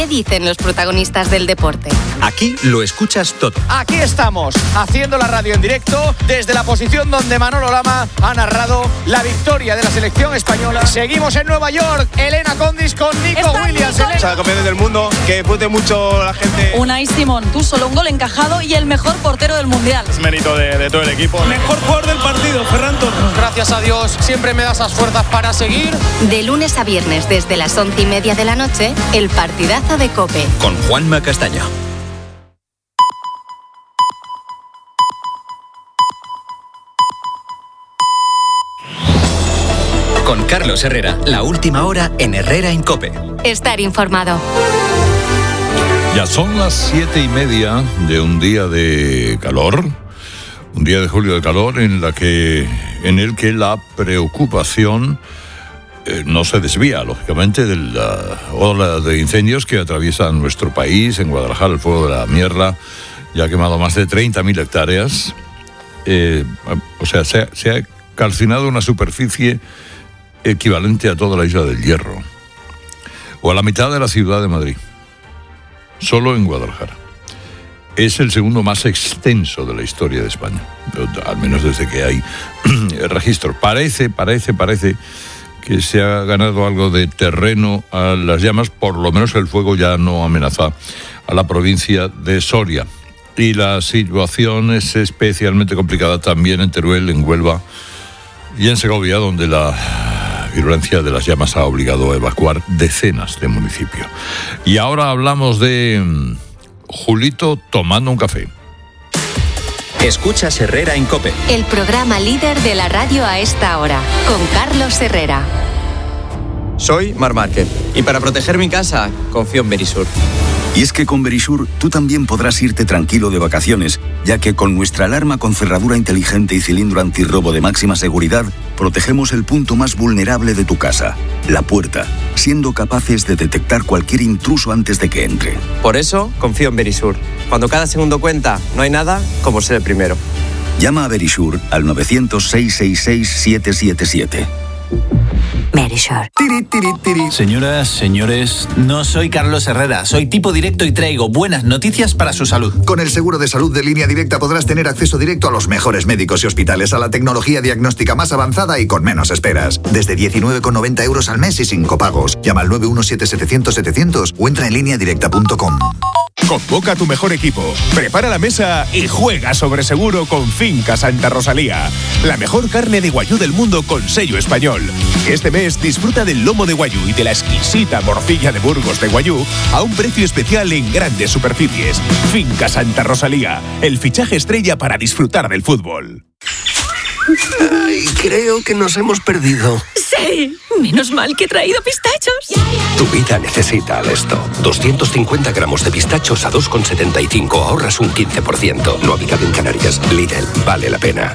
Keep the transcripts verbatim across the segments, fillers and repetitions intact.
¿Qué dicen los protagonistas del deporte? Aquí lo escuchas todo. Aquí estamos, haciendo la radio en directo desde la posición donde Manolo Lama ha narrado la victoria de la selección española. Seguimos en Nueva York, Elena Condis con Nico Está Williams. Nico. Elena. O sea, campeones del mundo, que disfrute mucho la gente. Unai Simón, tú solo un gol encajado y el mejor portero del Mundial. Es mérito de, de todo el equipo. Mejor jugador del partido, Ferran Torres. Gracias a Dios, siempre me da esas fuerzas para seguir. De lunes a viernes desde las once y media de la noche, el partidazo de COPE. Con Juanma Castaño. Con Carlos Herrera, la última hora en Herrera en COPE. Estar informado. Ya son las siete y media de un día de calor, un día de julio de calor en la que, en el que la preocupación eh, no se desvía, lógicamente, de la ola de incendios que atraviesa nuestro país. En Guadalajara, el fuego de la Mierra ya ha quemado más de treinta mil hectáreas. Eh, o sea, se ha, se ha calcinado una superficie equivalente a toda la isla del Hierro, o a la mitad de la ciudad de Madrid, solo en Guadalajara. Es el segundo más extenso de la historia de España, al menos desde que hay registro. Parece, parece, parece que se ha ganado algo de terreno a las llamas, por lo menos el fuego ya no amenaza a la provincia de Soria. Y la situación es especialmente complicada también en Teruel, en Huelva y en Segovia, donde la virulencia de las llamas ha obligado a evacuar decenas de municipios. Y ahora hablamos de um, Julito tomando un café. Escuchas Herrera en COPE. El programa líder de la radio a esta hora, con Carlos Herrera. Soy Mar Márquez y para proteger mi casa confío en Verisur. Y es que con Verisur tú también podrás irte tranquilo de vacaciones, ya que con nuestra alarma con cerradura inteligente y cilindro antirrobo de máxima seguridad, protegemos el punto más vulnerable de tu casa, la puerta, siendo capaces de detectar cualquier intruso antes de que entre. Por eso confío en Verisur. Cuando cada segundo cuenta, no hay nada como ser el primero. Llama a Verisur al nueve cero cero, seis seis seis, siete siete siete. Verisur. Señoras, señores, no soy Carlos Herrera, soy tipo directo y traigo buenas noticias para su salud. Con el seguro de salud de Línea Directa podrás tener acceso directo a los mejores médicos y hospitales, a la tecnología diagnóstica más avanzada y con menos esperas. Desde diecinueve con noventa euros al mes y sin copagos. Llama al nueve uno siete, setecientos, setecientos o entra en línea directa punto com. Convoca a tu mejor equipo, prepara la mesa y juega sobre seguro con Finca Santa Rosalía. La mejor carne de guayú del mundo con sello español. Este mes disfruta del lomo de guayú y de la exquisita morcilla de Burgos de guayú a un precio especial en grandes superficies. Finca Santa Rosalía, el fichaje estrella para disfrutar del fútbol. Ay, creo que nos hemos perdido. Sí, menos mal que he traído pistachos. Tu vida necesita Alesto. doscientos cincuenta gramos de pistachos a dos con setenta y cinco. Ahorras un quince por ciento. No habitado en Canarias. Lidl, vale la pena.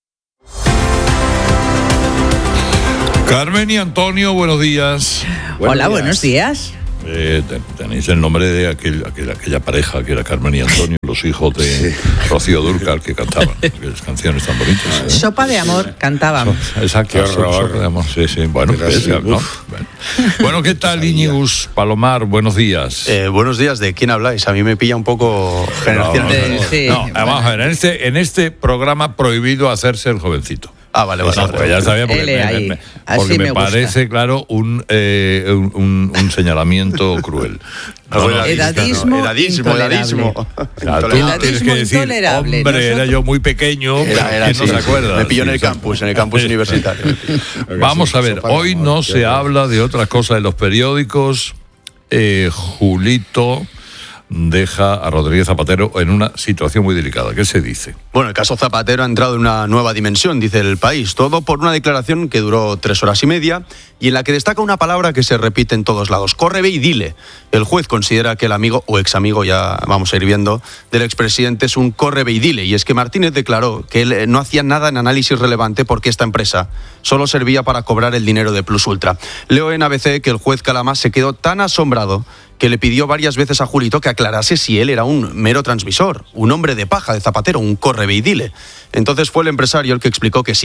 Carmen y Antonio, buenos días. Buenos Hola, días. Buenos días. Eh, tenéis el nombre de aquel, aquel, aquella pareja que era Carmen y Antonio, los hijos de sí. Rocío Dúrcal, que cantaban aquellas canciones tan bonitas. ¿eh? Sopa de amor cantaban. So, exacto, so, sopa de amor. Sí, sí. Bueno, pues, ¿no? bueno. bueno, ¿qué tal, Íñigus Palomar? Buenos días. Eh, buenos días. ¿De quién habláis? A mí me pilla un poco generación. No, no, no, no. Sí. no vamos a ver. En este, en este programa prohibido hacerse el jovencito. Ah, vale, vale. No, pues ya sabía porque me, me, porque me, me parece, claro, un, eh, un, un señalamiento cruel. No, no, edadismo, no, edadismo, edadismo. O sea, tú tienes que decir, hombre, Nosotros... era yo muy pequeño, era, era, sí, no se acuerda. Me pilló en el campus, en el campus universitario. Vamos a ver, hoy no se habla de otra cosa en los periódicos. Eh, Julito deja a Rodríguez Zapatero en una situación muy delicada. ¿Qué se dice? Bueno, el caso Zapatero ha entrado en una nueva dimensión, dice El País. Todo por una declaración que duró tres horas y media y en la que destaca una palabra que se repite en todos lados. Corre, ve y dile. El juez considera que el amigo o examigo, ya vamos a ir viendo, del expresidente es un corre, ve y dile. Y es que Martínez declaró que él no hacía nada en análisis relevante porque esta empresa solo servía para cobrar el dinero de Plus Ultra. Leo en A B C que el juez Calamás se quedó tan asombrado que le pidió varias veces a Julito que aclarase si él era un mero transmisor, un hombre de paja de Zapatero, un corre, ve y dile. Entonces fue el empresario el que explicó que sí,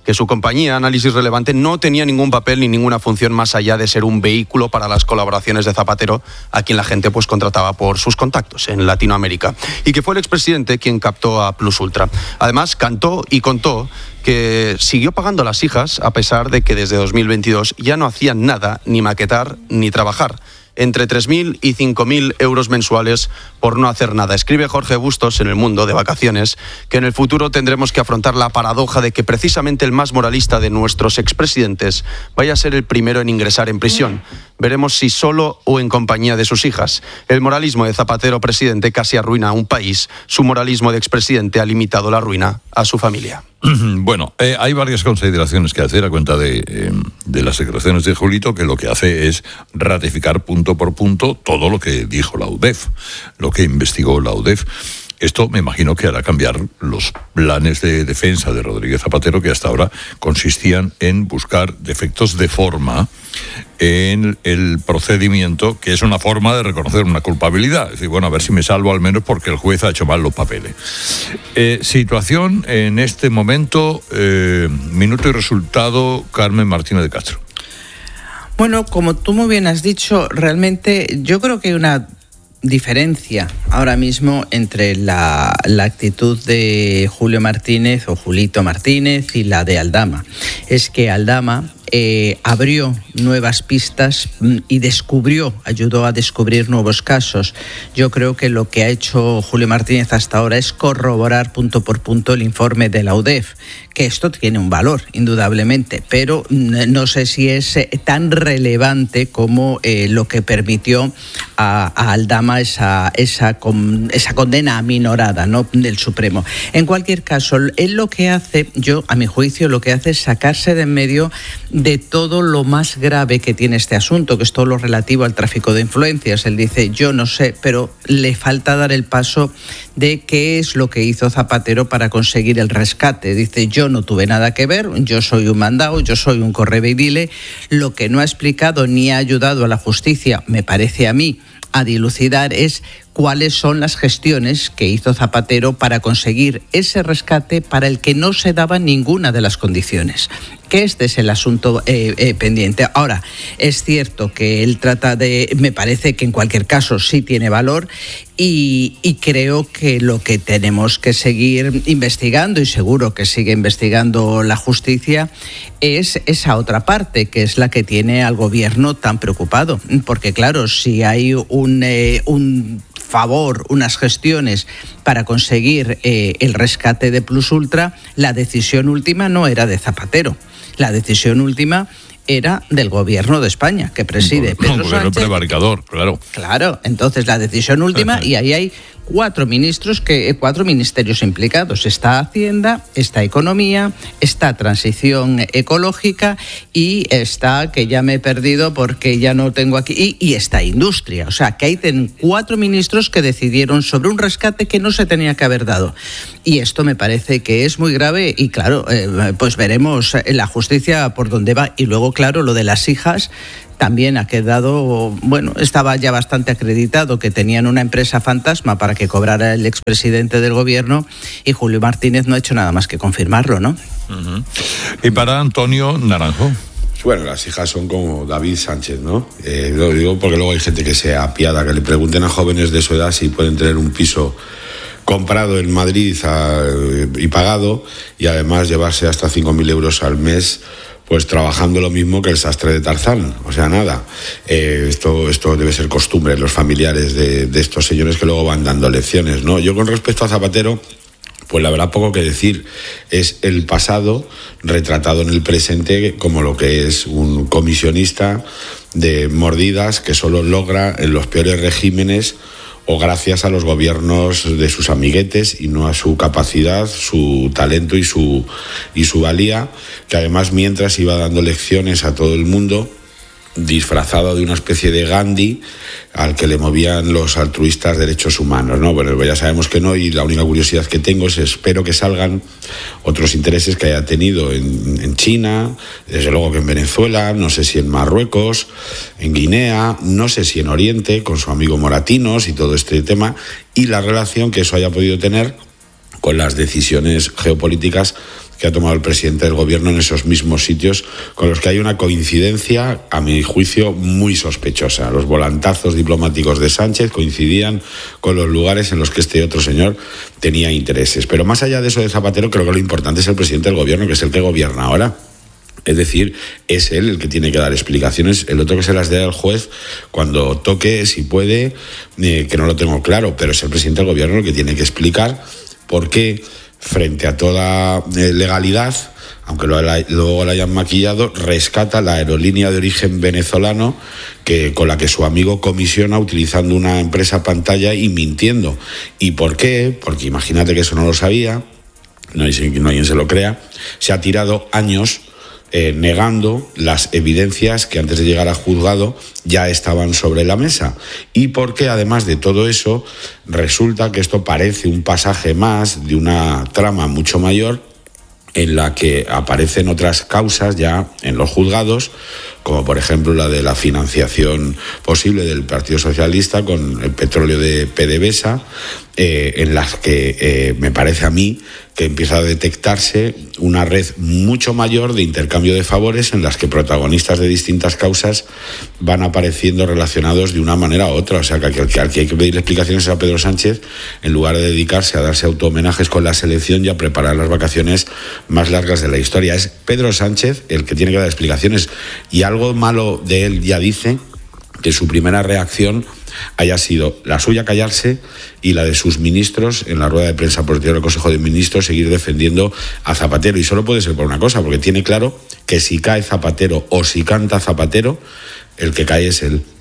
que su compañía, Análisis Relevante, no tenía ningún papel ni ninguna función más allá de ser un vehículo para las colaboraciones de Zapatero, a quien la gente pues contrataba por sus contactos en Latinoamérica, y que fue el expresidente quien captó a Plus Ultra. Además, cantó y contó que siguió pagando a las hijas a pesar de que desde dos mil veintidós ya no hacían nada, ni maquetar ni trabajar. Entre tres mil y cinco mil euros mensuales por no hacer nada. Escribe Jorge Bustos en El Mundo, de vacaciones, que en el futuro tendremos que afrontar la paradoja de que precisamente el más moralista de nuestros expresidentes vaya a ser el primero en ingresar en prisión. Veremos si solo o en compañía de sus hijas. El moralismo de Zapatero presidente casi arruina a un país. Su moralismo de expresidente ha limitado la ruina a su familia. Bueno, eh, hay varias consideraciones que hacer a cuenta de, eh, de las declaraciones de Julito, que lo que hace es ratificar punto por punto todo lo que dijo la U D E F, lo que investigó la U D E F. Esto me imagino que hará cambiar los planes de defensa de Rodríguez Zapatero, que hasta ahora consistían en buscar defectos de forma en el procedimiento, que es una forma de reconocer una culpabilidad. Es decir, bueno, a ver si me salvo al menos porque el juez ha hecho mal los papeles. Eh, situación en este momento, eh, minuto y resultado, Carmen Martínez de Castro. Bueno, como tú muy bien has dicho, realmente yo creo que hay una diferencia ahora mismo entre la, la actitud de Julio Martínez o Julito Martínez y la de Aldama. Es que Aldama eh, abrió nuevas pistas y descubrió, ayudó a descubrir nuevos casos. Yo creo que lo que ha hecho Julio Martínez hasta ahora es corroborar punto por punto el informe de la U D E F, que esto tiene un valor, indudablemente, pero no sé si es tan relevante como eh, lo que permitió a, a Aldama esa, esa, con, esa condena aminorada, ¿no?, del Supremo. En cualquier caso, él lo que hace, yo a mi juicio, lo que hace es sacarse de en medio de todo lo más grave que tiene este asunto, que es todo lo relativo al tráfico de influencias. Él dice, yo no sé, pero le falta dar el paso de qué es lo que hizo Zapatero para conseguir el rescate. Dice, yo no tuve nada que ver, yo soy un mandado, yo soy un correve y dile. Lo que no ha explicado ni ha ayudado a la justicia, me parece a mí, a dilucidar es cuáles son las gestiones que hizo Zapatero para conseguir ese rescate para el que no se daba ninguna de las condiciones. Que este es el asunto eh, eh, pendiente. Ahora, es cierto que él trata de, me parece que en cualquier caso sí tiene valor y, y creo que lo que tenemos que seguir investigando, y seguro que sigue investigando la justicia, es esa otra parte, que es la que tiene al gobierno tan preocupado. Porque claro, si hay un, eh, un favor, unas gestiones para conseguir eh, el rescate de Plus Ultra, la decisión última no era de Zapatero. La decisión última era del gobierno de España, que preside Pedro Sánchez. Gobierno prevaricador, claro. Claro, entonces la decisión última, y ahí hay cuatro ministros, que cuatro ministerios implicados. Está Hacienda, está Economía, está Transición Ecológica y está, que ya me he perdido porque ya no tengo aquí, y, y está Industria. O sea, que hay cuatro ministros que decidieron sobre un rescate que no se tenía que haber dado. Y esto me parece que es muy grave y claro, eh, pues veremos la justicia por dónde va. Y luego, claro, lo de las hijas también ha quedado, bueno, estaba ya bastante acreditado que tenían una empresa fantasma para que cobrara el expresidente del gobierno y Julio Martínez no ha hecho nada más que confirmarlo, ¿no? Uh-huh. Y para Antonio Naranjo. Bueno, las hijas son como David Sánchez, ¿no? Eh, lo digo porque luego hay gente que se apiada, que le pregunten a jóvenes de su edad si pueden tener un piso comprado en Madrid a, y pagado y además llevarse hasta cinco mil euros al mes, pues trabajando lo mismo que el sastre de Tarzán. O sea, nada. Eh, esto, esto debe ser costumbre, los familiares de, de estos señores que luego van dando lecciones, ¿no? Yo con respecto a Zapatero, pues la verdad poco que decir. Es el pasado retratado en el presente como lo que es un comisionista de mordidas que solo logra en los peores regímenes o gracias a los gobiernos de sus amiguetes y no a su capacidad, su talento y su, y su valía, que además mientras iba dando lecciones a todo el mundo, disfrazado de una especie de Gandhi al que le movían los altruistas derechos humanos, ¿no? Bueno, ya sabemos que no, y la única curiosidad que tengo es espero que salgan otros intereses que haya tenido en, en China, desde luego que en Venezuela, no sé si en Marruecos, en Guinea, no sé si en Oriente, con su amigo Moratinos y todo este tema, y la relación que eso haya podido tener con las decisiones geopolíticas que ha tomado el presidente del gobierno en esos mismos sitios, con los que hay una coincidencia, a mi juicio, muy sospechosa. Los volantazos diplomáticos de Sánchez coincidían con los lugares en los que este otro señor tenía intereses. Pero más allá de eso de Zapatero, creo que lo importante es el presidente del gobierno, que es el que gobierna ahora. Es decir, es él el que tiene que dar explicaciones, el otro que se las dé al juez cuando toque, si puede, eh, que no lo tengo claro, pero es el presidente del gobierno el que tiene que explicar por qué, frente a toda eh, legalidad, aunque lo, luego la hayan maquillado, rescata la aerolínea de origen venezolano que, con la que su amigo comisiona utilizando una empresa pantalla y mintiendo. ¿Y por qué? Porque imagínate que eso no lo sabía, no hay, no hay quien se lo crea, se ha tirado años Eh, negando las evidencias que antes de llegar al juzgado ya estaban sobre la mesa. Y porque además de todo eso, resulta que esto parece un pasaje más de una trama mucho mayor en la que aparecen otras causas ya en los juzgados, como por ejemplo la de la financiación posible del Partido Socialista con el petróleo de PDVSA, eh, en las que eh, me parece a mí que empieza a detectarse una red mucho mayor de intercambio de favores en las que protagonistas de distintas causas van apareciendo relacionados de una manera u otra. O sea, que al que, al que hay que pedirle explicaciones es a Pedro Sánchez, en lugar de dedicarse a darse autohomenajes con la selección y a preparar las vacaciones más largas de la historia. Es Pedro Sánchez el que tiene que dar explicaciones, y algo malo de él ya dice que su primera reacción haya sido la suya callarse y la de sus ministros en la rueda de prensa posterior al Consejo de Ministros seguir defendiendo a Zapatero. Y solo puede ser por una cosa, porque tiene claro que si cae Zapatero o si canta Zapatero, el que cae es él.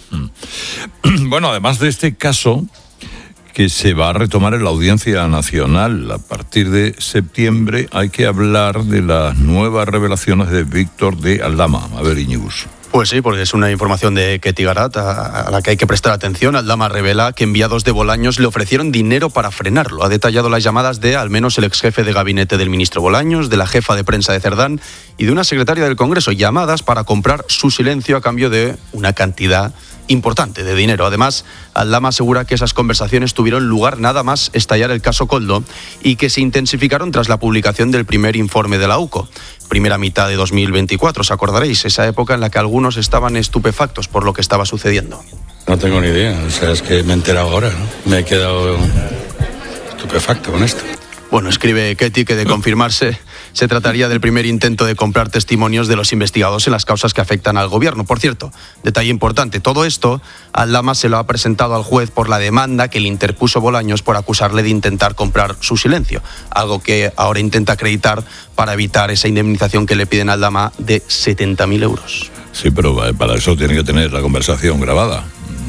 Bueno, además de este caso que se va a retomar en la Audiencia Nacional a partir de septiembre, hay que hablar de las nuevas revelaciones de Víctor de Aldama. A ver, Iñigus. Pues sí, porque es una información de Ketty Garat a, a la que hay que prestar atención. Aldama revela que enviados de Bolaños le ofrecieron dinero para frenarlo. Ha detallado las llamadas de al menos el exjefe de gabinete del ministro Bolaños, de la jefa de prensa de Cerdán y de una secretaria del Congreso, llamadas para comprar su silencio a cambio de una cantidad importante de dinero. Además, Aldama asegura que esas conversaciones tuvieron lugar nada más estallar el caso Koldo y que se intensificaron tras la publicación del primer informe de la U C O. Primera mitad de dos mil veinticuatro, os acordaréis, esa época en la que algunos estaban estupefactos por lo que estaba sucediendo. No tengo ni idea, o sea, es que me he enterado ahora, ¿no? Me he quedado estupefacto con esto. Bueno, escribe Ketty que de confirmarse se trataría del primer intento de comprar testimonios de los investigados en las causas que afectan al gobierno. Por cierto, detalle importante, todo esto Aldama se lo ha presentado al juez por la demanda que le interpuso Bolaños por acusarle de intentar comprar su silencio, algo que ahora intenta acreditar para evitar esa indemnización que le piden a Aldama de setenta mil euros. Sí, pero para eso tiene que tener la conversación grabada.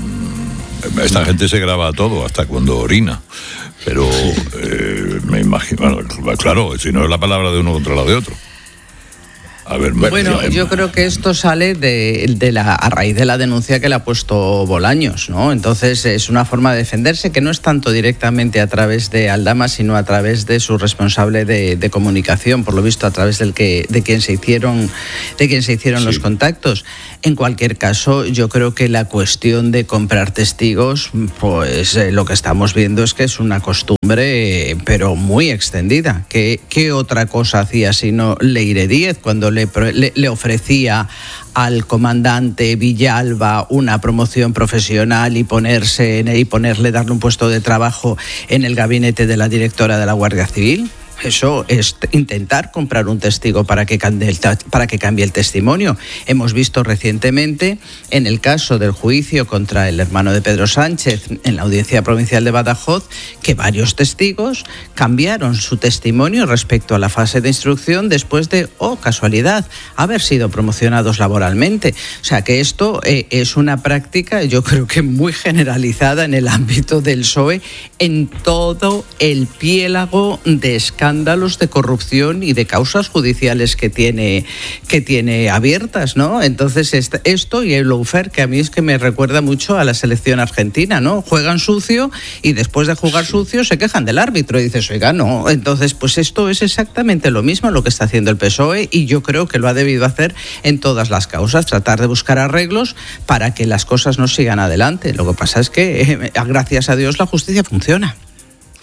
Esta gente se graba todo, hasta cuando orina. Pero eh, me imagino, claro, si no es la palabra de uno contra la de otro. A ver, bueno, María, yo creo que esto sale de, de la, a raíz de la denuncia que le ha puesto Bolaños, ¿no? Entonces es una forma de defenderse que no es tanto directamente a través de Aldama, sino a través de su responsable de, de comunicación, por lo visto a través del que, de quien se hicieron, de quien se hicieron sí. los contactos. En cualquier caso, yo creo que la cuestión de comprar testigos, pues eh, lo que estamos viendo es que es una costumbre, eh, pero muy extendida. ¿Qué, qué otra cosa hacía sino Leire Díez cuando le, le, le ofrecía al comandante Villalba una promoción profesional y ponerse en, y ponerle, darle un puesto de trabajo en el gabinete de la directora de la Guardia Civil? Eso es intentar comprar un testigo para que cambie el, para que cambie el testimonio. Hemos visto recientemente, en el caso del juicio contra el hermano de Pedro Sánchez en la Audiencia Provincial de Badajoz, que varios testigos cambiaron su testimonio respecto a la fase de instrucción después de, oh casualidad, haber sido promocionados laboralmente. O sea que esto eh, es una práctica, yo creo que muy generalizada en el ámbito del P S O E, en todo el piélago de escándalos escándalos de corrupción y de causas judiciales que tiene que tiene abiertas, ¿no? Entonces esto y el lawfare, que a mí es que me recuerda mucho a la selección argentina, ¿no? Juegan sucio y después de jugar sucio se quejan del árbitro y dices, oiga, no. Entonces, pues esto es exactamente lo mismo lo que está haciendo el P S O E y yo creo que lo ha debido hacer en todas las causas, tratar de buscar arreglos para que las cosas no sigan adelante. Lo que pasa es que, eh, gracias a Dios, la justicia funciona.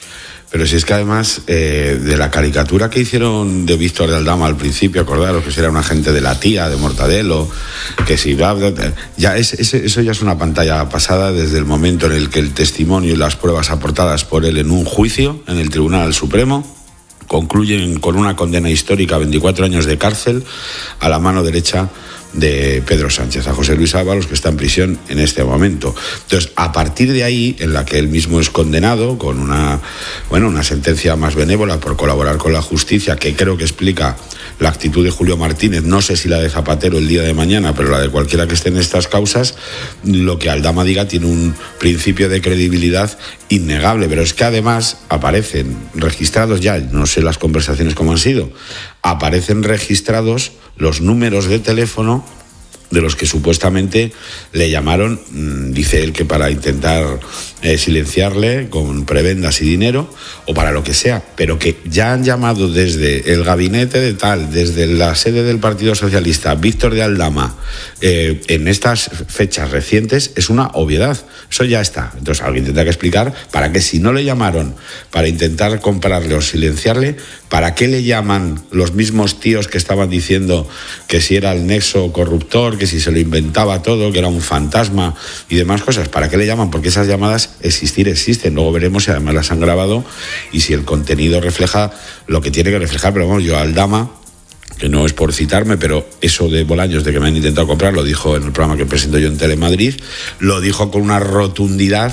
Pero si es que además eh, de la caricatura que hicieron de Víctor de Aldama al principio, acordaros que si era un agente de la tía, de Mortadelo, que si va, ya es, es, eso ya es una pantalla pasada desde el momento en el que el testimonio y las pruebas aportadas por él en un juicio en el Tribunal Supremo concluyen con una condena histórica a veinticuatro años de cárcel a la mano derecha de Pedro Sánchez, a José Luis Ábalos, que está en prisión en este momento. Entonces, a partir de ahí, en la que él mismo es condenado con una, bueno, una sentencia más benévola por colaborar con la justicia, que creo que explica la actitud de Julio Martínez, no sé si la de Zapatero el día de mañana, pero la de cualquiera que esté en estas causas, lo que Aldama diga tiene un principio de credibilidad innegable, pero es que además aparecen registrados ya, no sé las conversaciones cómo han sido, aparecen registrados los números de teléfono de los que supuestamente le llamaron, dice él que para intentar eh, silenciarle con prebendas y dinero o para lo que sea, pero que ya han llamado desde el gabinete de tal, desde la sede del Partido Socialista, Víctor de Aldama, eh, en estas fechas recientes, es una obviedad, eso ya está. Entonces alguien tendrá que explicar para qué, si no le llamaron para intentar comprarle o silenciarle, ¿para qué le llaman los mismos tíos que estaban diciendo que si era el nexo corruptor, que si se lo inventaba todo, que era un fantasma y demás cosas? ¿Para qué le llaman? Porque esas llamadas existir existen. Luego veremos si además las han grabado y si el contenido refleja lo que tiene que reflejar. Pero bueno, yo a Aldama, que no es por citarme, pero eso de Bolaños, de que me han intentado comprar, lo dijo en el programa que presento yo en Telemadrid, lo dijo con una rotundidad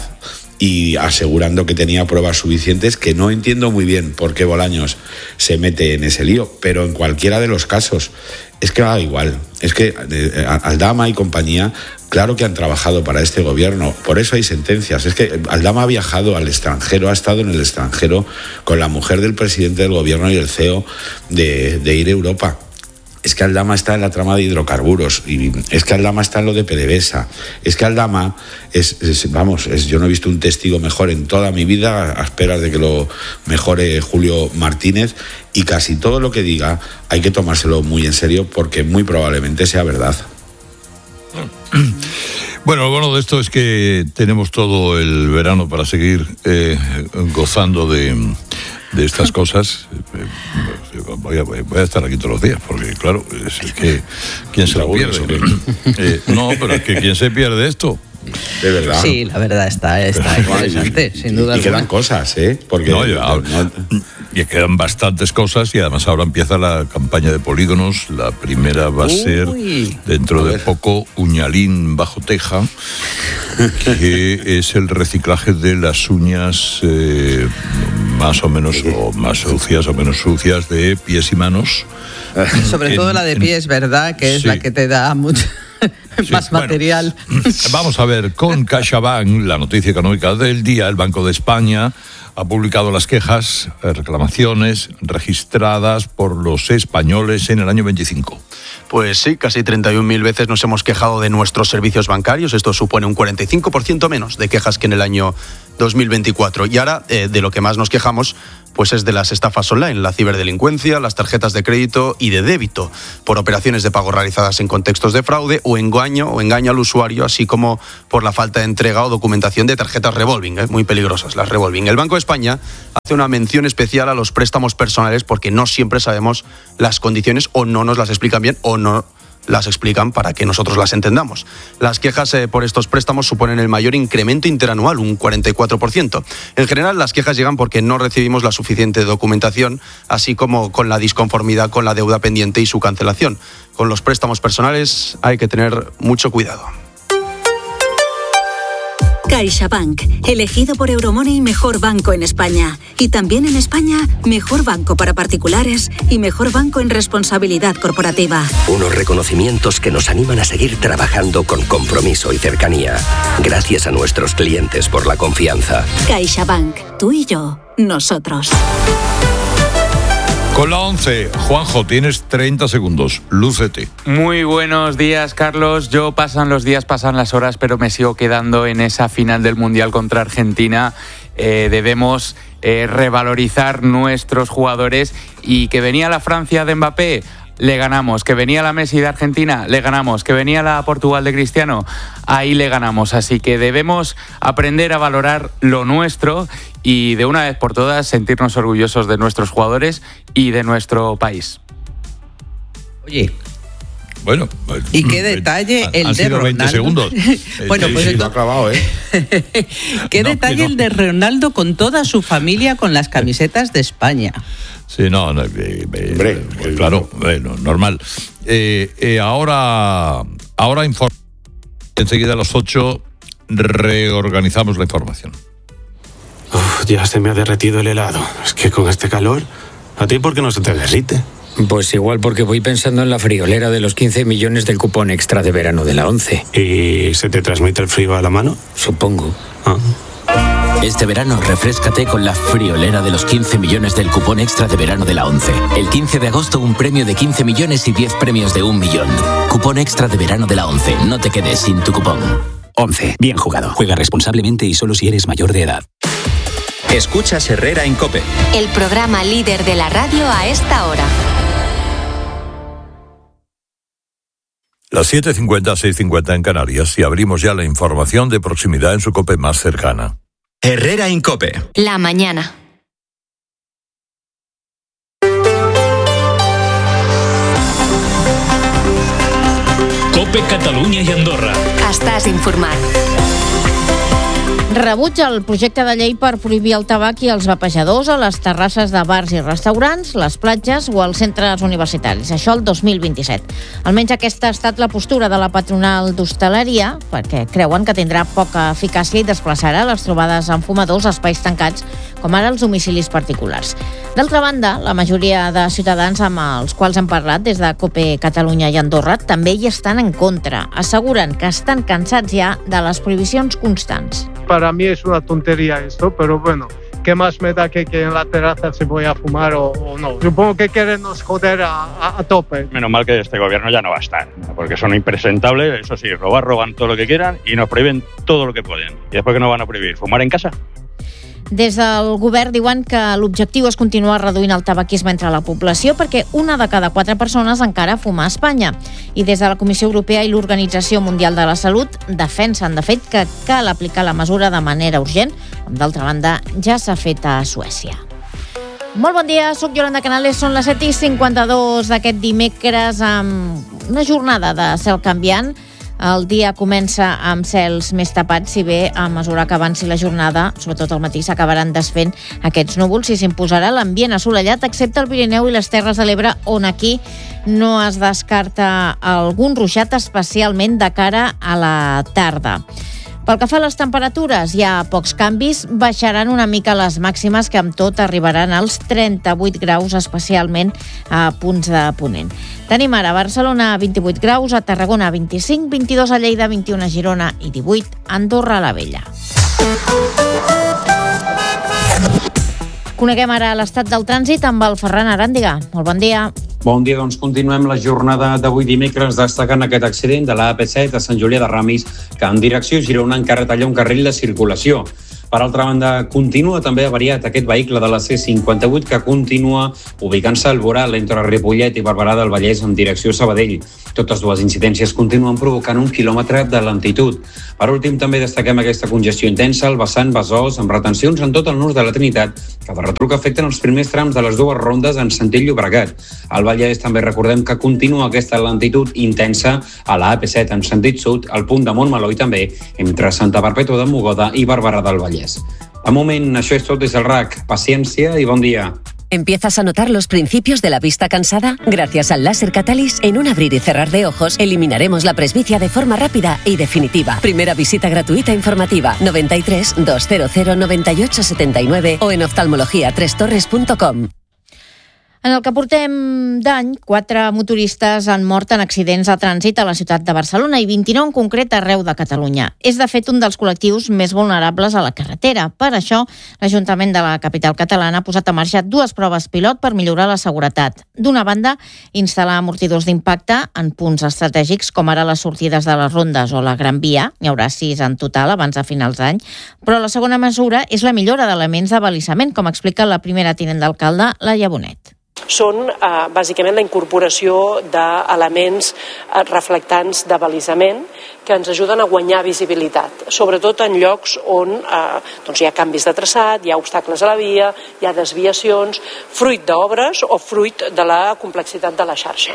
y asegurando que tenía pruebas suficientes, que no entiendo muy bien por qué Bolaños se mete en ese lío, pero en cualquiera de los casos es que da igual, es que eh, Aldama y compañía, claro que han trabajado para este gobierno, por eso hay sentencias. Es que Aldama ha viajado al extranjero, ha estado en el extranjero con la mujer del presidente del gobierno y el C E O de, de Ir Europa. Es que Aldama está en la trama de hidrocarburos, y es que Aldama está en lo de PDVSA, es que Aldama es, es vamos, es, yo no he visto un testigo mejor en toda mi vida, a esperas de que lo mejore Julio Martínez, y casi todo lo que diga hay que tomárselo muy en serio porque muy probablemente sea verdad. Bueno, lo bueno de esto es que tenemos todo el verano para seguir eh, gozando de, de estas cosas. Voy a, voy a estar aquí todos los días, porque claro, es que ¿quién se lo pierde? Eh, no, pero es que ¿quién se pierde esto? De verdad. Sí, la verdad está, está interesante, y, sin duda. Y quedan cosas, ¿eh? Porque no, ya, no, y quedan bastantes cosas, y además ahora empieza la campaña de polígonos. La primera va a ser Uy. dentro de poco Uñalín bajo teja, que es el reciclaje de las uñas eh, más o menos o más sucias o menos sucias de pies y manos. Sobre en, todo la de pies, ¿verdad? Que es sí. la que te da mucho Sí, más material. Bueno, vamos a ver, con CaixaBank, la noticia económica del día, el Banco de España ha publicado las quejas, reclamaciones registradas por los españoles en el año veinticinco. Pues sí, casi treinta y un mil veces nos hemos quejado de nuestros servicios bancarios. Esto supone un cuarenta y cinco por ciento menos de quejas que en el año dos mil veinticuatro. Y ahora, eh, de lo que más nos quejamos, pues es de las estafas online, la ciberdelincuencia, las tarjetas de crédito y de débito, por operaciones de pago realizadas en contextos de fraude o engaño, o engaño al usuario, así como por la falta de entrega o documentación de tarjetas revolving, ¿eh? Muy peligrosas las revolving. El Banco de España hace una mención especial a los préstamos personales porque no siempre sabemos las condiciones, o no nos las explican bien, o no las explican para que nosotros las entendamos. Las quejas eh, por estos préstamos suponen el mayor incremento interanual, un cuarenta y cuatro por ciento. En general, las quejas llegan porque no recibimos la suficiente documentación, así como con la disconformidad con la deuda pendiente y su cancelación. Con los préstamos personales hay que tener mucho cuidado. CaixaBank, elegido por Euromoney mejor banco en España. Y también en España, mejor banco para particulares y mejor banco en responsabilidad corporativa. Unos reconocimientos que nos animan a seguir trabajando con compromiso y cercanía. Gracias a nuestros clientes por la confianza. CaixaBank, tú y yo, nosotros. Con la once, Juanjo, tienes treinta segundos, lúcete. Muy buenos días, Carlos. Yo pasan los días, pasan las horas, pero me sigo quedando en esa final del Mundial contra Argentina. Eh, debemos eh, revalorizar nuestros jugadores, y que venía la Francia de Mbappé, le ganamos. Que venía la Messi de Argentina, le ganamos. Que venía la Portugal de Cristiano, ahí le ganamos. Así que debemos aprender a valorar lo nuestro y de una vez por todas sentirnos orgullosos de nuestros jugadores y de nuestro país. Oye, bueno, y qué detalle el de Ronaldo. veinte segundos. Bueno, pues sí, lo ha clavado, ¿eh? Qué No, detalle que no. el de Ronaldo con toda su familia con las camisetas de España. Sí, no, no, eh, eh, Hombre, eh, claro, bueno, normal. Eh, eh, ahora, ahora inform- enseguida a las ocho reorganizamos la información. Uf, ya se me ha derretido el helado. Es que con este calor, ¿a ti por qué no se te derrite? Pues igual porque voy pensando en la friolera de los quince millones del cupón extra de verano de la ONCE. ¿Y se te transmite el frío a la mano? Supongo. Ah. Este verano refréscate con la friolera de los quince millones del cupón extra de verano de la ONCE. El quince de agosto un premio de quince millones y diez premios de un millón. Cupón extra de verano de la ONCE. No te quedes sin tu cupón. ONCE. Bien jugado. Juega responsablemente y solo si eres mayor de edad. Escuchas Herrera en COPE. El programa líder de la radio a esta hora. Las siete cincuenta, seis cincuenta en Canarias y abrimos ya la información de proximidad en su COPE más cercana. Herrera en COPE. La mañana. COPE Catalunya i Andorra. Estàs informat. Rebutja el projecte de llei per prohibir el tabac i els vapejadors a les terrasses de bars i restaurants, les platges o als centres universitaris. Això el dos mil vint-i-set. Almenys aquesta ha estat la postura de la patronal d'hostaleria, perquè creuen que tindrà poca eficàcia i desplaçarà les trobades amb fumadors a espais tancats, com ara els domicilis particulars. D'altra banda, la majoria de ciutadans amb els quals hem parlat des de COPE Catalunya i Andorra també hi estan en contra. Asseguren que estan cansats ja de les prohibicions constants. Para mí es una tontería esto, pero bueno, ¿qué más me da que, que en la terraza se voy a fumar o, o no? Supongo que quieren nos joder a, a, a tope. Menos mal que este gobierno ya no va a estar, porque son impresentables, eso sí, robar, roban todo lo que quieran y nos prohíben todo lo que pueden. ¿Y después qué nos van a prohibir? ¿Fumar en casa? Des del govern diuen que l'objectiu és continuar reduint el tabaquisme entre la població perquè una de cada quatre persones encara fuma a Espanya. I des de la Comissió Europea i l'Organització Mundial de la Salut defensen, de fet, que cal aplicar la mesura de manera urgent, com d'altra banda ja s'ha fet a Suècia. Molt bon dia, soc Yolanda Canales, són les set i cinquanta-dos d'aquest dimecres amb una jornada de cel canviant. El dia comença amb cels més tapats, si bé a mesura que avanci la jornada, sobretot al matí, s'acabaran desfent aquests núvols i s'imposarà l'ambient assolellat, excepte el Pirineu i les Terres de l'Ebre, on aquí no es descarta algun ruixat, especialment de cara a la tarda. Pel que fa a les temperatures, hi ha pocs canvis, baixaran una mica les màximes que amb tot arribaran als trenta-vuit graus, especialment a punts de Ponent. Tenim ara a Barcelona vint-i-vuit graus, a Tarragona vint-i-cinc, vint-i-dos a Lleida, vint-i-un a Girona i divuit a Andorra la Vella. Coneguem ara l'estat del trànsit amb el Ferran Aràndiga. Molt bon dia. Bon dia, doncs continuem la jornada d'avui dimecres destacant aquest accident de la A P set a Sant Julià de Ramis, que en direcció Girona encara talla un carril de circulació. Per altra banda, continua també avariat aquest vehicle de la C cinquanta-vuit que continua ubicant-se al voral entre Ripollet i Barberà del Vallès en direcció Sabadell. Totes dues incidències continuen provocant un quilòmetre de lentitud. Per últim, també destaquem aquesta congestió intensa al vessant Besòs, amb retencions en tot el nus de la Trinitat, que de retruc afecten els primers trams de les dues rondes en sentit Llobregat. Al Vallès també recordem que continua aquesta lentitud intensa a la A P set en sentit sud, al punt de Montmeló i també entre Santa Perpètua de Mogoda i Barberà del Vallès. De moment, això és tot des del R A C. Paciencia y bon día. ¿Empiezas a notar los principios de la vista cansada? Gracias al láser Catalyst, en un abrir y cerrar de ojos, eliminaremos la presbicia de forma rápida y definitiva. Primera visita gratuita informativa, noventa y tres, doscientos noventa y ocho setenta y nueve o en oftalmología tres torres punto com. En el que portem d'any, quatre motoristes han mort en accidents de trànsit a la ciutat de Barcelona i vint-i-nou en concret arreu de Catalunya. És, de fet, un dels col·lectius més vulnerables a la carretera. Per això, l'Ajuntament de la capital catalana ha posat en marxa dues proves pilot per millorar la seguretat. D'una banda, instal·lar amortidors d'impacte en punts estratègics com ara les sortides de les rondes o la Gran Via. N'hi haurà sis en total abans de finals d'any. Però la segona mesura és la millora d'elements de balisament, com explica la primera tinent d'alcalde, Laia Bonet. són eh, bàsicament la incorporació d'elements eh, reflectants de balisament que ens ajuden a guanyar visibilitat, sobretot en llocs on eh, doncs hi ha canvis de traçat, hi ha obstacles a la via, hi ha desviacions, fruit d'obres o fruit de la complexitat de la xarxa.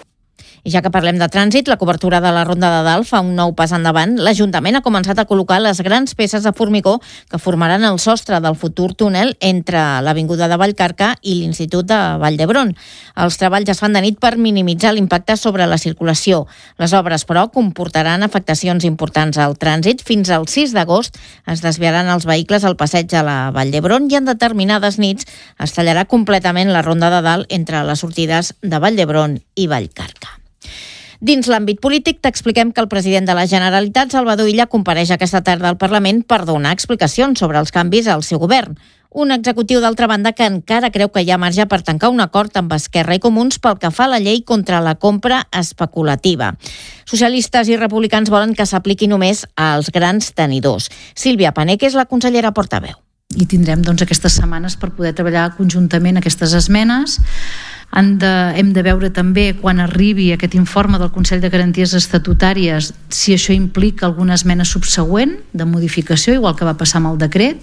I ja que parlem de trànsit, la cobertura de la Ronda de Dalt fa un nou pas endavant. L'Ajuntament ha començat a col·locar les grans peces de formigó que formaran el sostre del futur túnel entre l'Avinguda de Vallcarca i l'Institut de Vall d'Hebron. Els treballs es fan de nit per minimitzar l'impacte sobre la circulació. Les obres, però, comportaran afectacions importants al trànsit. Fins al sis d'agost es desviaran els vehicles al passeig a la Vall d'Hebron i en determinades nits es tallarà completament la Ronda de Dalt entre les sortides de Vall d'Hebron i Vallcarca. Dins l'àmbit polític, t'expliquem que el president de la Generalitat, Salvador Illa, compareix aquesta tarda al Parlament per donar explicacions sobre els canvis al seu govern. Un executiu, d'altra banda, que encara creu que hi ha marge per tancar un acord amb Esquerra i Comuns pel que fa a la llei contra la compra especulativa. Socialistes i republicans volen que s'apliqui només als grans tenidors. Sílvia Paneque és la consellera portaveu. I tindrem doncs, aquestes setmanes per poder treballar conjuntament aquestes esmenes. Han de, hem de veure també quan arribi aquest informe del Consell de Garanties Estatutàries si això implica alguna esmena subsegüent de modificació, igual que va passar amb el decret.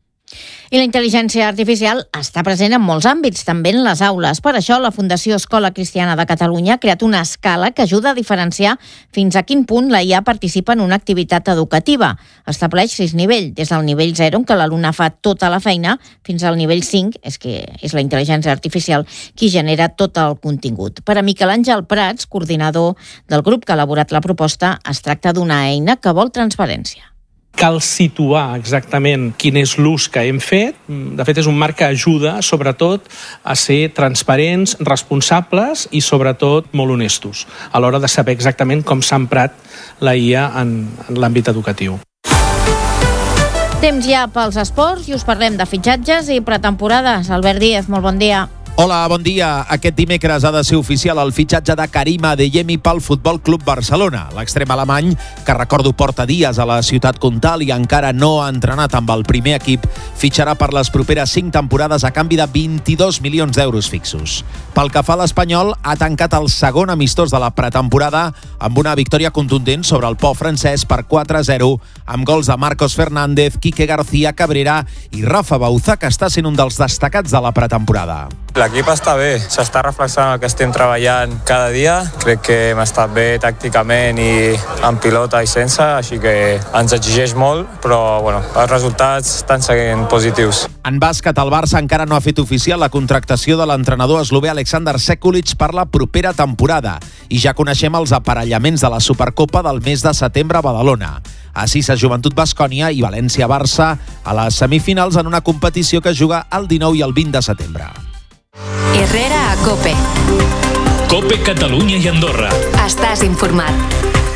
I la intel·ligència artificial està present en molts àmbits, també en les aules. Per això, la Fundació Escola Cristiana de Catalunya ha creat una escala que ajuda a diferenciar fins a quin punt la I A participa en una activitat educativa. Estableix sis nivells, des del nivell zero, en què l'alumne fa tota la feina, fins al nivell cinc, és que és la intel·ligència artificial qui genera tot el contingut. Per a Miquel Àngel Prats, coordinador del grup que ha elaborat la proposta, es tracta d'una eina que vol transparència. Cal situar exactament quin és l'ús que hem fet. De fet, és un marc que ajuda, sobretot, a ser transparents, responsables i, sobretot, molt honestos a l'hora de saber exactament com s'ha emprat la I A en, en l'àmbit educatiu. Temps ja pels esports i us parlem de fitxatges i pretemporades. Albert Díez, molt bon dia. Hola, bon dia. Aquest dimecres ha de ser oficial el fitxatge de Karim Adeyemi pel Futbol Club Barcelona. L'extrem alemany, que recordo porta dies a la ciutat comtal i encara no ha entrenat amb el primer equip, fitxarà per les properes cinc temporades a canvi de vint-i-dos milions d'euros fixos. Pel que fa a l'Espanyol, ha tancat el segon amistós de la pretemporada amb una victòria contundent sobre el Po francès per quatre a zero, amb gols de Marcos Fernández, Quique García Cabrera i Rafa Bauzá, que està sent un dels destacats de la pretemporada. L'equip està bé, s'està reflexionant el que estem treballant cada dia. Crec que hem estat bé tàcticament i en pilota i sense, així que ens exigeix molt, però bueno, els resultats estan seguint positius. En bàsquet, el Barça encara no ha fet oficial la contractació de l'entrenador eslovè Aleksandar Sekulic per la propera temporada i ja coneixem els aparellaments de la Supercopa del mes de setembre a Badalona. Assís a Joventut Baskònia i València-Barça a les semifinals en una competició que es juga el dinou i el vint de setembre. Herrera a COPE. COPE Catalunya i Andorra. Estàs informat.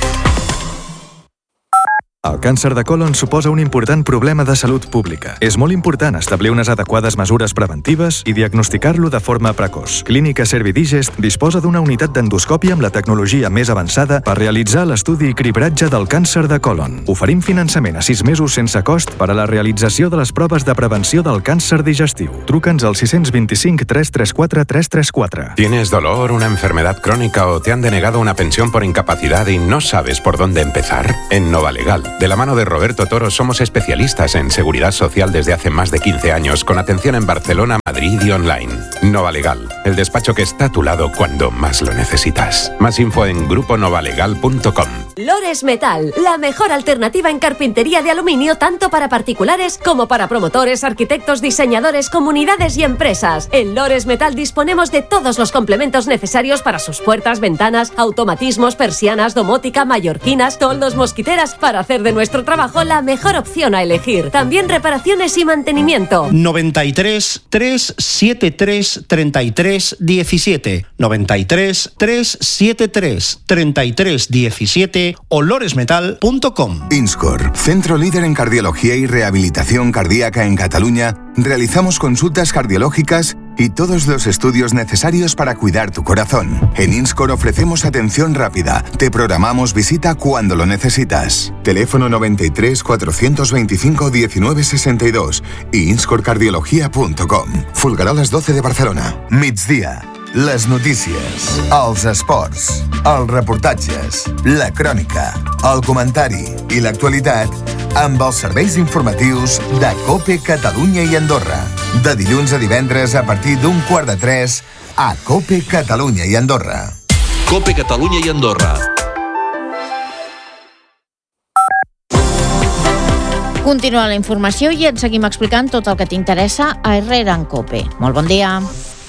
El càncer de còlon suposa un important problema de salut pública. És molt important establir unes adequades mesures preventives i diagnosticar-lo de forma precoç. Clínica Servidigest disposa d'una unitat d'endoscòpia amb la tecnologia més avançada per realitzar l'estudi i cribratge del càncer de còlon. Oferim finançament a sis mesos sense cost per a la realització de les proves de prevenció del càncer digestiu. Truca'ns al sis dos cinc, tres tres quatre, tres tres quatre. ¿Tienes dolor, una enfermedad crónica o te han denegado una pensión por incapacidad y no sabes por dónde empezar? En Nova Legal, de la mano de Roberto Toro, somos especialistas en seguridad social desde hace más de quince años, con atención en Barcelona, Madrid y online. Nova Legal, el despacho que está a tu lado cuando más lo necesitas. Más info en grupo novalegal punto com. Lores Metal, la mejor alternativa en carpintería de aluminio tanto para particulares como para promotores, arquitectos, diseñadores, comunidades y empresas. En Lores Metal disponemos de todos los complementos necesarios para sus puertas, ventanas, automatismos, persianas, domótica, mallorquinas, toldos, mosquiteras, para hacer de nuestro trabajo la mejor opción a elegir. También reparaciones y mantenimiento. noventa y tres, tres setenta y tres, treinta y tres, diecisiete. noventa y tres, tres setenta y tres, treinta y tres, diecisiete o loresmetal punto com. Inscor, centro líder en cardiología y rehabilitación cardíaca en Cataluña, realizamos consultas cardiológicas y todos los estudios necesarios para cuidar tu corazón. En Inscor ofrecemos atención rápida. Te programamos visita cuando lo necesitas. Teléfono noventa y tres, cuatrocientos veinticinco, diecinueve sesenta y dos y inscorcardiologia punto com. Folgueroles doce de Barcelona. Migdia. Les notícies, els esports, els reportatges, la crònica, el comentari i l'actualitat amb els serveis informatius de COPE Catalunya i Andorra. De dilluns a divendres a partir d'un quart de tres a COPE Catalunya i Andorra. COPE Catalunya i Andorra. Continua la informació i et seguim explicant tot el que t'interessa a Herrera en COPE. Molt bon dia.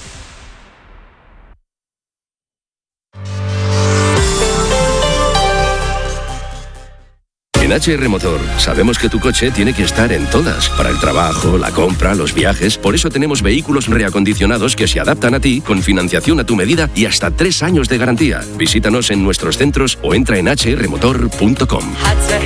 En H R Motor sabemos que tu coche tiene que estar en todas, para el trabajo, la compra, los viajes. Por eso tenemos vehículos reacondicionados que se adaptan a ti, con financiación a tu medida y hasta tres años de garantía. Visítanos en nuestros centros o entra en h r motor punto com.